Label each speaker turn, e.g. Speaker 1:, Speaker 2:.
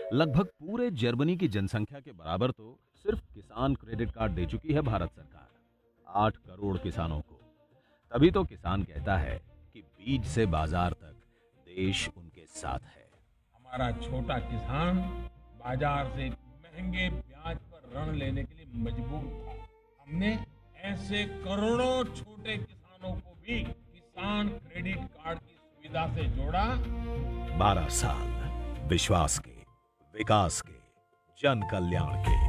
Speaker 1: लगभग पूरे जर्मनी की जनसंख्या के बराबर तो सिर्फ किसान क्रेडिट कार्ड दे चुकी है भारत सरकार, 8 करोड़ किसानों को। तभी तो किसान कहता है कि बीज से बाजार तक देश उनके साथ है।
Speaker 2: हमारा छोटा किसान बाजार से महंगे ब्याज पर ऋण लेने के लिए मजबूर था। हमने ऐसे करोड़ों छोटे किसानों को भी किसान क्रेडिट कार्ड की सुविधा से जोड़ा।
Speaker 1: 12 साल विश्वास के, विकास के, जन कल्याण के।